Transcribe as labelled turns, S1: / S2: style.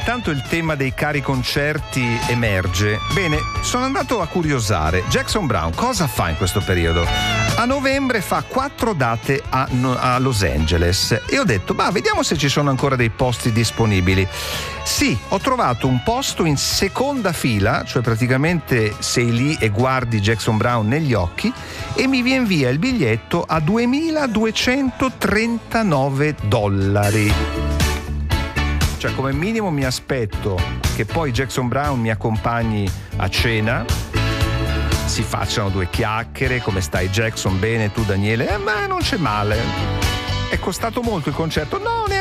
S1: intanto il tema dei cari concerti emerge. Bene, sono andato a curiosare. Jackson Browne cosa fa in questo periodo? A novembre fa 4 date a Los Angeles e ho detto, vediamo se ci sono ancora dei posti disponibili. Sì, ho trovato un posto in seconda fila, cioè praticamente sei lì e guardi Jackson Browne negli occhi e mi viene via il biglietto a $2.239. Cioè, come minimo mi aspetto che poi Jackson Browne mi accompagni a cena, si facciano 2 chiacchiere, come stai Jackson, bene, tu Daniele? Ma non c'è male. È costato molto il concerto? No,